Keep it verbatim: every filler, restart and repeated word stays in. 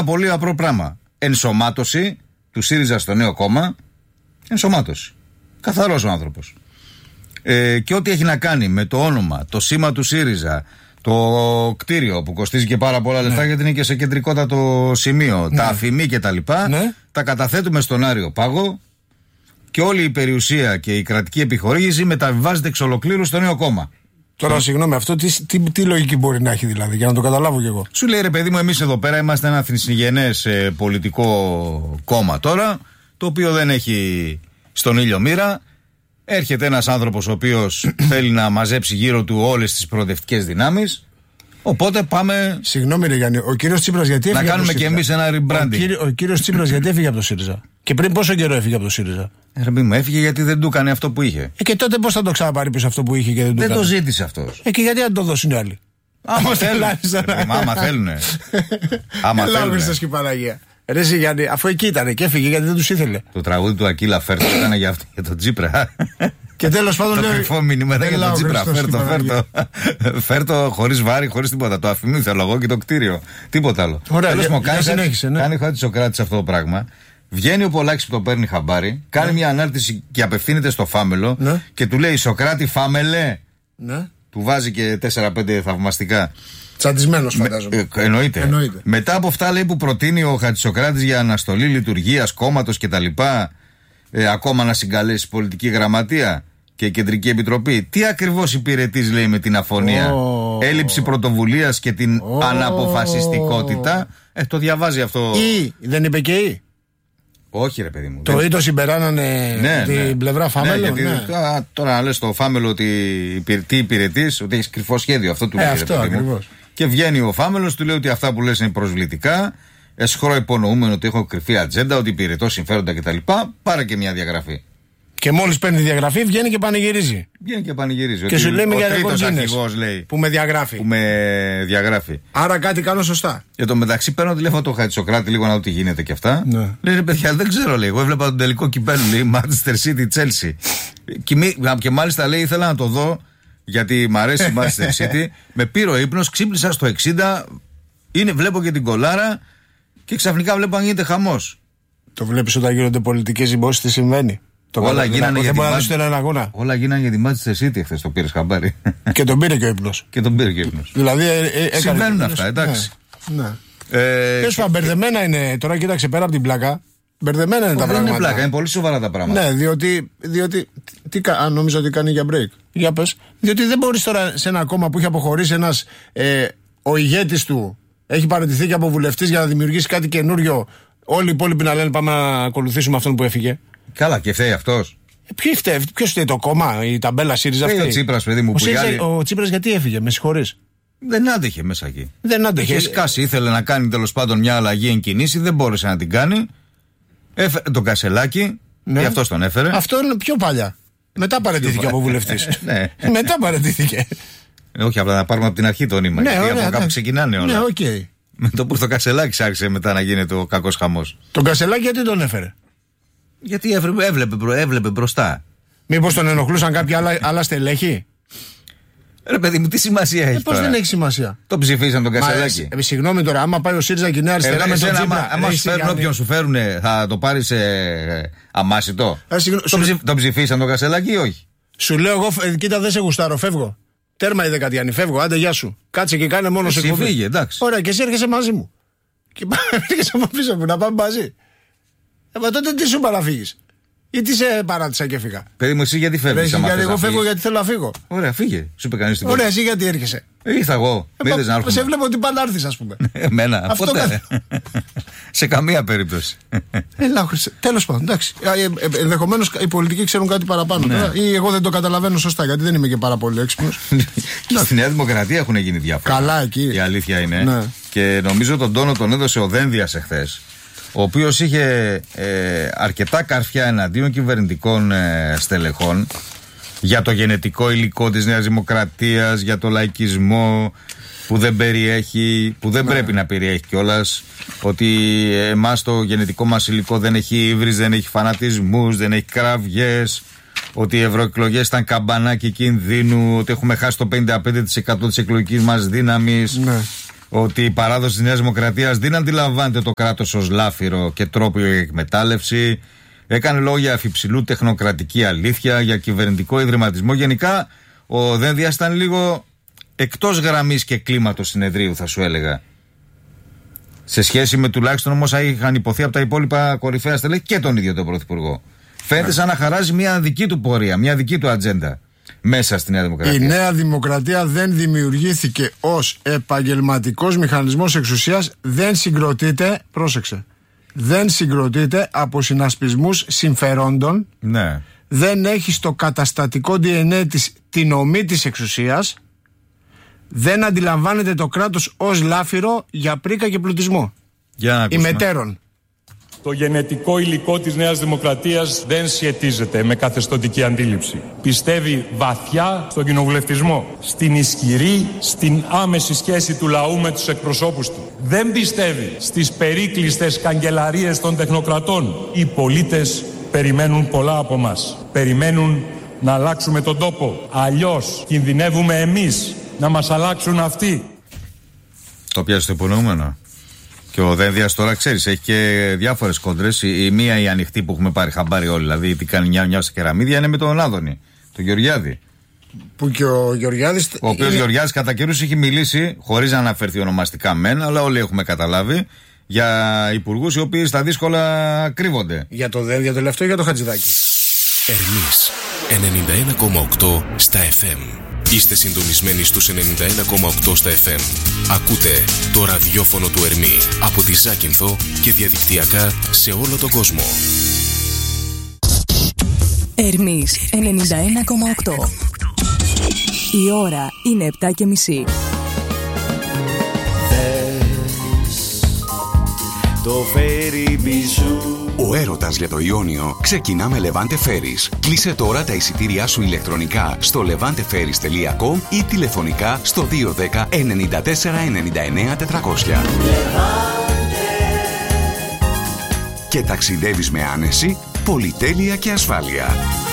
πολύ απλό πράγμα. Ενσωμάτωση του ΣΥΡΙΖΑ στο νέο κόμμα. Ενσωμάτωση. Καθαρός ο άνθρωπος. Ε, και ό,τι έχει να κάνει με το όνομα, το σήμα του ΣΥΡΙΖΑ, το κτίριο που κοστίζει και πάρα πολλά λεφτά, ναι, γιατί είναι και σε κεντρικότατο σημείο, ναι, τα αφημί και τα λοιπά, ναι, τα καταθέτουμε στον Άριο Πάγο και όλη η περιουσία και η κρατική επιχορήγηση μεταβιβάζεται εξ ολοκλήρου στο νέο κόμμα. Τώρα, συγγνώμη, αυτό τι, τι, τι λογική μπορεί να έχει δηλαδή, για να το καταλάβω κι εγώ. Σου λέει, ρε παιδί μου, εμείς εδώ πέρα είμαστε ένα θνησιγενές ε, πολιτικό κόμμα τώρα, το οποίο δεν έχει στον ήλιο μοίρα. Έρχεται ένας άνθρωπος ο οποίος θέλει να μαζέψει γύρω του όλες τις προοδευτικές δυνάμεις. Οπότε πάμε. Συγγνώμη, ρε Γιάννη, ο κύριος Τσίπρας γιατί έφυγε. Να κάνουμε και εμείς ένα rebranding. Ο, κύριο, ο κύριος Τσίπρας γιατί έφυγε από το ΣΥΡΙΖΑ. Και πριν πόσο καιρό έφυγε από το ΣΥΡΙΖΑ. Ε, μου έφυγε γιατί δεν του έκανε αυτό που είχε. Ε, και τότε πώς θα το ξαναπάρει πίσω αυτό που είχε και δεν του δεν έκανε. Το ζήτησε αυτός. Ε, και γιατί να το δώσουν οι άλλοι. Άμα θέλουν. Άμα θέλουν. Άμα θέλουν. Ρε Γιάννη, αφού εκεί ήταν και έφυγε γιατί δεν τους ήθελε. Το τραγούδι του Ακύλα Φέρτο ήταν για, για τον Τσίπρα. Και τέλος πάντων. Το κρυφό μήνυμα ήταν για τον Τσίπρα. Φέρτο, φέρτο. Φέρτο χωρίς βάρη, χωρίς τίποτα. Το αφημί θέλω εγώ και το κτίριο. Τίποτα άλλο. Ωραία, για, μου, κάνει, συνέχισε, ναι. Κάνει ο Χατζησοκράτης αυτό το πράγμα. Βγαίνει ο Πολάκης που το παίρνει χαμπάρι, κάνει, ναι, μια ανάρτηση και απευθύνεται στο Φάμελο, ναι, και του λέει Σοκράτη Φάμελε. Ναι. Του βάζει και τέσσερα πέντε θαυμαστικά. Τσαντισμένος φαντάζομαι. Με, ε, εννοείται. εννοείται. Μετά από αυτά λέει που προτείνει ο Χατζησοκράτης για αναστολή λειτουργίας κόμματος κτλ. Ε, ακόμα να συγκαλέσει πολιτική γραμματεία και κεντρική επιτροπή. Τι ακριβώς υπηρετείς, λέει, με την αφωνία. Oh. Έλλειψη πρωτοβουλίας και την oh. αναποφασιστικότητα. Ε, το διαβάζει αυτό. Ή, δεν είπε και ή. Όχι, ρε παιδί μου. Το ή το συμπεράνανε, ναι, την, ναι, πλευρά Φάμελο. Ναι, γιατί, ναι. Α, τώρα να λες στο Φάμελο ότι τι υπηρετείς, ότι έχεις κρυφό σχέδιο. Αυτό του ε, λέει. Αυτό ακριβώς. Και βγαίνει ο Φάμελος, του λέει ότι αυτά που λες είναι προσβλητικά. Εσχρό υπονοούμενο ότι έχω κρυφή ατζέντα, ότι υπηρετώ συμφέροντα κτλ. Πάρε και μια διαγραφή. Και μόλις παίρνει διαγραφή, βγαίνει και πανηγυρίζει. Βγαίνει και πανηγυρίζει. Και σου λέει για ρεκοντζίνες που με διαγράφει. Που με διαγράφει. Άρα κάτι κάνω σωστά. Για το μεταξύ παίρνω τηλέφωνο το Χατζησοκράτη λίγο να δω τι γίνεται και αυτά. Ναι. Λέει, ρε παιδιά, δεν ξέρω, λέει. Εγώ έβλεπα τον τελικό κυπέλλου, λέει, Manchester City Chelsea. Και, και μάλιστα λέει, ήθελα να το δω γιατί μ' αρέσει η Manchester City. Με πήρε ο ύπνος, ξύπνησα στο εξήντα. Είναι, βλέπω και την κολάρα και ξαφνικά βλέπω αν γίνεται χαμός. Το βλέπεις όταν γίνονται πολιτικές ζυμώσεις, τι συμβαίνει. Το όλα γίνανε για, Manchester... όλα γίνανε για τη Manchester City χθες, το πήρες χαμπάρι. Και τον πήρε και ο ύπνος. Και τον πήρε και ο ύπνος. Δηλαδή, ε, ε, συμβαίνουν αυτά, εντάξει. Ναι. ναι. Ε, Πες και... μπερδεμένα είναι, τώρα κοίταξε πέρα από την πλάκα. Μπερδεμένα είναι ο, τα δεν πράγματα. Είναι πλάκα, είναι πολύ σοβαρά τα πράγματα. Ναι, διότι. διότι τι, αν νομίζω ότι κάνει για break. Για πες. Διότι δεν μπορείς τώρα σε ένα κόμμα που έχει αποχωρήσει ένας. Ε, ο ηγέτης του έχει παραιτηθεί και από βουλευτής για να δημιουργήσει κάτι καινούριο. Όλοι οι υπόλοιποι να λένε πάμε να ακολουθήσουμε αυτόν που έφυγε. Καλά, και φταίει αυτός. Ποιο φταίει, ποιος φταίει, το κόμμα, η ταμπέλα ΣΥΡΙΖΑ αυτή. Ο Τσίπρας, παιδί μου, ο, που ΣΥΡΙΖΑ, άλλη... ο Τσίπρας γιατί έφυγε, με συγχωρείς. Δεν άντεχε μέσα εκεί. Δεν άντεχε. Είχε σκάσει, ήθελε να κάνει τέλος πάντων μια αλλαγή εν κινήσει, δεν μπόρεσε να την κάνει. Έφερε τον Κασελάκη, ναι. Και αυτός τον έφερε. Αυτό είναι πιο παλιά. Μετά παραιτήθηκε από βουλευτής. Ναι. Μετά παραιτήθηκε. Όχι, απλά να πάρουμε από την αρχή το νήμα. Ναι, γιατί ωραία, από κάπου ναι. ξεκινάνε όλα. Ναι, okay. Με το που ήρθε ο Κασελάκης άρχισε μετά να γίνεται ο κακός χαμός. Τον Κασελάκη γιατί τον έφερε. Γιατί έβλεπε, έβλεπε μπροστά. Μήπως τον ενοχλούσαν κάποια άλλα, άλλα στελέχη. Ρε παιδί μου, τι σημασία έχει. Ε, πώς δεν έχει σημασία. Το ψηφίσαν τον Κασελάκη. Ε, συγγνώμη τώρα, άμα πάει ο ΣΥΡΙΖΑ και η Νέα Αριστερά ε, με τον Τσίπρα. Άμα σου φέρουν όποιον σου φέρουν, θα το πάρεις ε, αμάσιτο. Ε, συγγνώ, το, σου... ψηφ, το ψηφίσαν τον Κασελάκη ή όχι. Σου λέω εγώ, ε, κοίτα δεν σε γουστάρω, φεύγω. Τέρμα η δεκατιανή, φεύγω, άντε γεια σου. Κάτσε και κάνε μόνο σε εκπομπή. Φύγε, εντάξει. Ωραία, και εσύ έρχεσαι μαζί μου. Και έρχεσαι από πίσω μου να πάμε μαζί. Ε, μα τότε τι σου παραφύγεις. Ή τι σε παράτησα και έφυγα. Παιδί μου, εσύ γιατί φεύγεις. Γιατί εγώ φεύγω γιατί θέλω να φύγω. Ωραία, φύγε. Σου είπε κανείς την Ωραία, εσύ γιατί έρχεσαι. Ήρθα εγώ. Ε, μα, να σε βλέπω ότι πάντα έρθεις, ας πούμε. Εμένα. Αυτό ποτέ. Σε καμία περίπτωση. Έλα, τέλος πάντων, εντάξει. Ενδεχομένως οι πολιτικοί ξέρουν κάτι παραπάνω. Ναι. Τώρα, ή εγώ δεν το καταλαβαίνω σωστά, γιατί δεν είμαι και πάρα πολύ έξυπνος. Και στη Νέα Δημοκρατία έχουν γίνει διάφορα. Καλά εκεί. Η αλήθεια είναι. Ναι. Και νομίζω τον τόνο τον έδωσε ο Δένδιας εχθές, ο οποίος είχε ε, αρκετά καρφιά εναντίον κυβερνητικών ε, στελεχών για το γενετικό υλικό της Νέας Δημοκρατίας, για το λαϊκισμό που δεν περιέχει, που δεν ναι. πρέπει να περιέχει κιόλας, ότι εμάς το γενετικό μας υλικό δεν έχει ύβρις, δεν έχει φανατισμούς, δεν έχει κραυγές, ότι οι ευρωεκλογές ήταν καμπανάκι κινδύνου, ότι έχουμε χάσει το πενήντα πέντε τοις εκατό της εκλογικής μας δύναμης. Ναι. ότι η παράδοση της Νέας Δημοκρατίας δεν αντιλαμβάνεται το κράτος ως λάφυρο και τρόπο για εκμετάλλευση. Έκανε λόγια για αφιψηλού τεχνοκρατική αλήθεια, για κυβερνητικό ιδρυματισμό. Γενικά, ο Δένδιας ήταν λίγο εκτός γραμμής και κλίματος συνεδρίου, θα σου έλεγα. Σε σχέση με τουλάχιστον όμως είχαν υποθεί από τα υπόλοιπα κορυφαία στελέχη και τον ίδιο τον Πρωθυπουργό. Φαίνεται σαν να χαράζει μια δική του πορεία, μια δική του ατζέντα μέσα στη Νέα Δημοκρατία. Η Νέα Δημοκρατία δεν δημιουργήθηκε ως επαγγελματικός μηχανισμός εξουσίας, δεν συγκροτείται, πρόσεξε, δεν συγκροτείται από συνασπισμούς συμφερόντων, ναι. Δεν έχει στο καταστατικό ντι εν έι της την ομή της εξουσίας, δεν αντιλαμβάνεται το κράτος ως λάφυρο για πρίκα και πλουτισμό. Για να ημετέρων. Το γενετικό υλικό της Νέας Δημοκρατίας δεν σχετίζεται με καθεστωτική αντίληψη. Πιστεύει βαθιά στον κοινοβουλευτισμό, στην ισχυρή, στην άμεση σχέση του λαού με τους εκπροσώπους του. Δεν πιστεύει στις περίκλειστες καγκελαρίες των τεχνοκρατών. Οι πολίτες περιμένουν πολλά από μας. Περιμένουν να αλλάξουμε τον τόπο. Αλλιώς κινδυνεύουμε εμείς να μας αλλάξουν αυτοί. Το πιάσε το υπονοούμενο. Και ο Δένδιας τώρα, ξέρεις, έχει και διάφορες κόντρες. Η, η μία, η ανοιχτή που έχουμε πάρει χαμπάρι όλοι, δηλαδή τι κάνει μια μια στα κεραμίδια, είναι με τον Άδωνη, τον Γεωργιάδη. Που και ο Γεωργιάδης. Ο οποίος είναι... Γεωργιάδης κατά καιρούς έχει μιλήσει, χωρίς να αναφερθεί ονομαστικά μεν, αλλά όλοι έχουμε καταλάβει, για υπουργούς οι οποίοι στα δύσκολα κρύβονται. Για το Δένδια το τελευταίο ή για το Χατζηδάκη. Ερμής ενενήντα ένα κόμμα οκτώ στα εφ εμ. Είστε συντονισμένοι στους ενενήντα ένα κόμμα οκτώ στα εφ εμ. Ακούτε το ραδιόφωνο του Ερμή από τη Ζάκυνθο και διαδικτυακά σε όλο τον κόσμο. Ερμής ενενήντα ένα κόμμα οκτώ. Η ώρα είναι επτά και μισή. Το φέρι μπιζού. Ο έρωτας για το Ιόνιο ξεκινά με Levante Ferries. Κλείσε τώρα τα εισιτήριά σου ηλεκτρονικά στο levante ferries τελεία com ή τηλεφωνικά στο δύο ένα μηδέν εννιά τέσσερα εννιά εννιά τετρακόσια. Και ταξιδεύεις με άνεση, πολυτέλεια και ασφάλεια.